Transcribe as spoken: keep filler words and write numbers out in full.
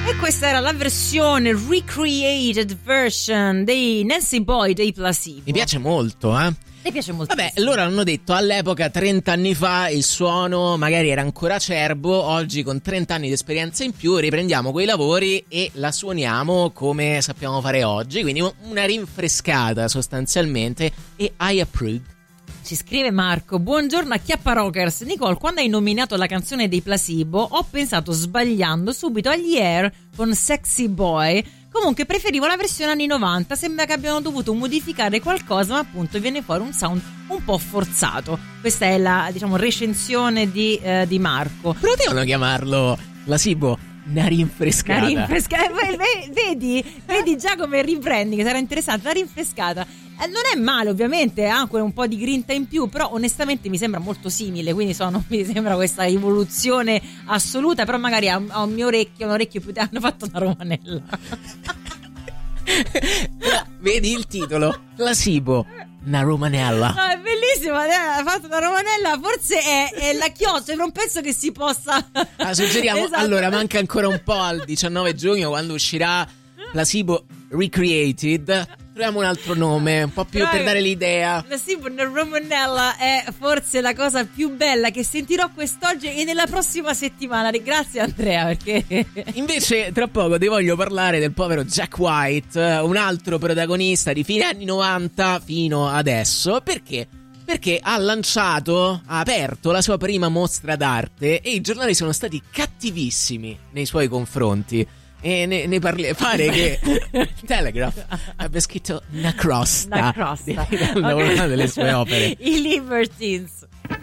E questa era la versione recreated version dei Nancy Boy dei Placebo. Mi piace molto, eh? Mi piace molto. Vabbè, loro hanno detto all'epoca, trenta anni fa, il suono magari era ancora acerbo. Oggi, con trenta anni di esperienza in più, riprendiamo quei lavori e la suoniamo come sappiamo fare oggi. Quindi una rinfrescata sostanzialmente. E I approve. Ci scrive Marco: buongiorno a Chiappa Rockers. Nicole, quando hai nominato la canzone dei Placebo ho pensato, sbagliando, subito agli Air con Sexy Boy. Comunque preferivo la versione anni novanta. Sembra che abbiano dovuto modificare qualcosa, ma appunto viene fuori un sound un po' forzato. Questa è la, diciamo, recensione di, eh, di Marco. Potevano chiamarlo Placebo una rinfrescata. Una rinfrescata. Vedi, vedi già come rebranding, sarà interessante. La rinfrescata eh, non è male, ovviamente, ha anche un po' di grinta in più, però onestamente mi sembra molto simile, quindi so, non mi sembra questa evoluzione assoluta, però magari a, a un mio orecchio, un orecchio più hanno fatto una romanella. Vedi il titolo? Placebo, una romanella. No, è bellissimo, ha fatto una romanella, forse è, è la chiosa, non penso che si possa. Ah, suggeriamo, esatto. Allora, manca ancora un po' al diciannove giugno, quando uscirà Placebo Recreated. Troviamo un altro nome, un po' più Però per dare l'idea. La Simone Romanella è forse la cosa più bella che sentirò quest'oggi e nella prossima settimana. Grazie Andrea, perché invece tra poco ti voglio parlare del povero Jack White, un altro protagonista di fine anni novanta fino adesso. Perché? Perché ha lanciato, ha aperto la sua prima mostra d'arte e i giornali sono stati cattivissimi nei suoi confronti. E ne, ne parli, pare che Telegraph abbia scritto una crosta, una crosta. una Okay. delle sue opere. I Libertines.